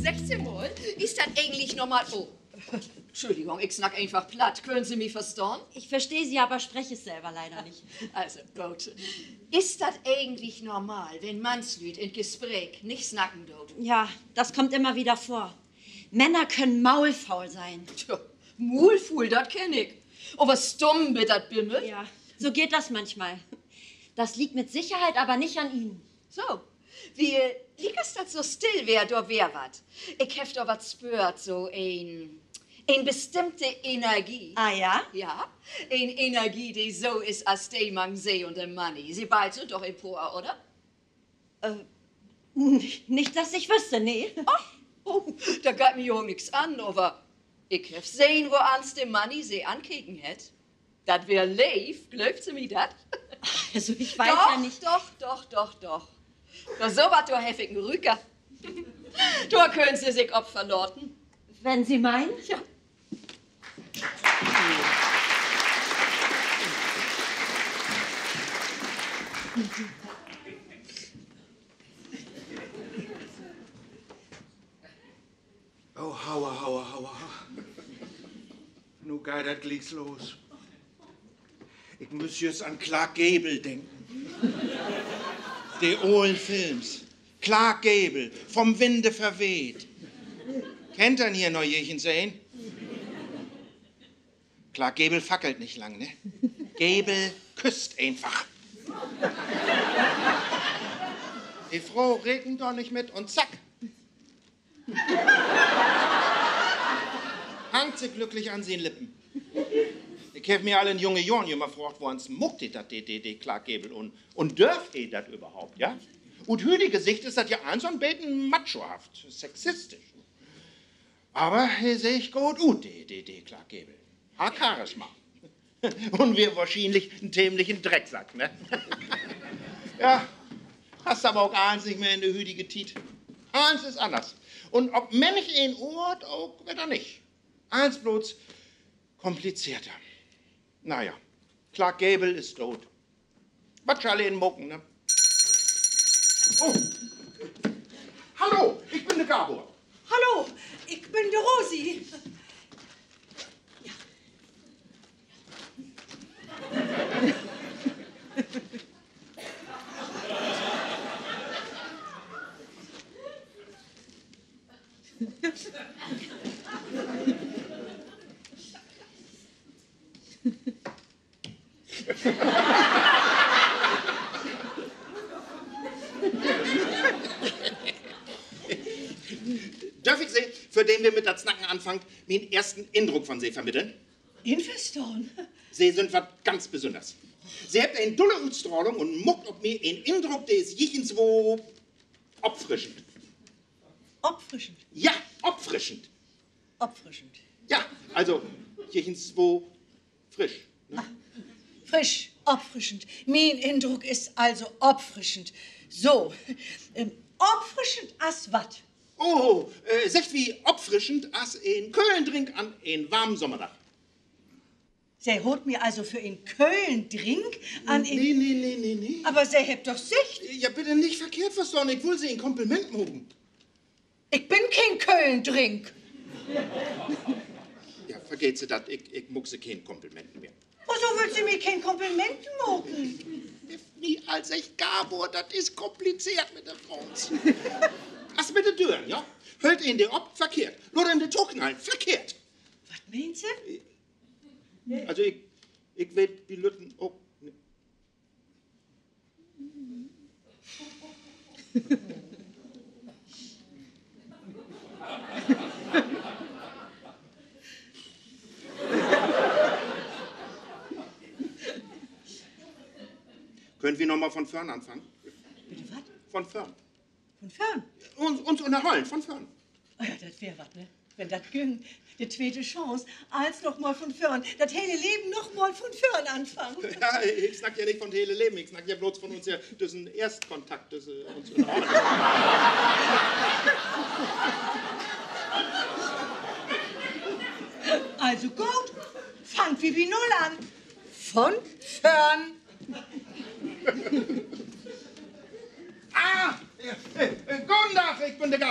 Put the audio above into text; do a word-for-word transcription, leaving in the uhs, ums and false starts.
sechzehn Mal? Ist das eigentlich normal? Oh, Entschuldigung, ich snack einfach platt. Können Sie mich verstehen? Ich verstehe Sie, aber spreche es selber leider nicht. Also, gut. Ist das eigentlich normal, wenn Mannslüd in Gespräch nicht snacken dort? Ja, das kommt immer wieder vor. Männer können maulfaul sein. Tja, Maulfuhl, das kenn ich. Oh, was dumm mit dat Bimmel. Ja, so geht das manchmal. Das liegt mit Sicherheit aber nicht an Ihnen. So, wie liegt es das so still, wer da wer wat? Ich hef da was spürt, so ein, ein bestimmte Energie. Ah ja? Ja, eine Energie, die so ist als die man See und der Money. Sie beide sind doch empor, oder? Äh, nicht, dass ich wüsste, nee. Ach, oh, da geht mir ja nix an, aber ich hef sehen, wo ans der Money sie ankicken hätt. Das wär lief, glaubt sie mir dat? Also ich weiß doch, ja nicht. Doch, doch, doch, doch. Da so was du heftigen Rücker. Da können sie sich Opfer lorten. Wenn Sie meinen? Ja. Oh, hauer, hauer, hauer. Nu geht das gleich los. Ich muss jetzt an Clark Gable denken. Die olden Films. Clark Gable, vom Winde verweht. Kennt ihr ihn hier noch jeden sehen? Clark Gable fackelt nicht lang, ne? Gable küsst einfach. Die Frau regnet doch nicht mit und zack. Hangt sie glücklich an seinen Lippen. Ich hab mir alle junge Jahren immer gefragt, wo uns muckt das, die, die, die Clark Gable und, und dürft ihr das überhaupt, ja? Und hüdi Gesicht ist das ja an so ein beten machohaft, sexistisch. Aber hier sehe ich gut ut, die, die, die Clark Gable. Hat Charisma. Und wir wahrscheinlich einen dämlichen Drecksack, ne? Ja, hast aber auch eins nicht mehr in der hüdige Tiet. Eins ist anders. Und ob Mensch in Ort, auch wieder nicht. Eins bloß komplizierter. Naja, Clark Gable ist tot. Was soll ihn mucken, ne? Oh. Hallo, ich bin der Gabor. Hallo, ich bin die Rosi. Darf ich Sie, für den wir mit das Snacken anfangen, mir einen ersten Eindruck von Sie vermitteln? Investoren? Sie sind was ganz Besonderes. Sie habt eine tolle Ausstrahlung und muckt ob mir einen Eindruck, der ist jichens wo opfrischend. Opfrischend? Ja, opfrischend. Opfrischend. Ja, also jichens wo frisch. Ne? Ah, frisch, opfrischend. Mein Eindruck ist also opfrischend. So, ähm, opfrischend as wat? Oh, äh, sagt wie opfrischend as in Köln trink an einen warmen Sommertag. Sie holt mir also für in Köln Drink an in... Nee, nee, nee, nee, nee. Aber sie habt doch Sicht. Ja, bitte nicht verkehrt verstehen, ich will Sie ein Kompliment machen. Ich bin kein Köln Drink. Ja, vergeht Sie das, ich, ich muck Sie kein Kompliment mehr. Wieso willst du mir kein Kompliment machen? Wie als ich Gabor, das ist kompliziert mit der Frau. Ach, mit den Türen, ja? Hört in der Ob, verkehrt. Nur in der Tucknall, verkehrt. Was meinst du? Also ich, ich weiß, die Lütten auch. Ne. Können wir noch mal von vorn anfangen? Bitte was? Von vorn. Von fern? Uns, uns unterholen, von vorn. Oh ja, das wär was, ne? Wenn das ging, die zweite Chance, als noch mal von vorn, das hele Leben noch mal von vorn anfangen. Ja, ich snack ja nicht von hele Leben, ich snack ja bloß von uns ja diesen Erstkontakt, das uns unterholen. Also gut, fangt wie wie null an. Von fern. Ah! Äh, äh, guten Tag, ich bin der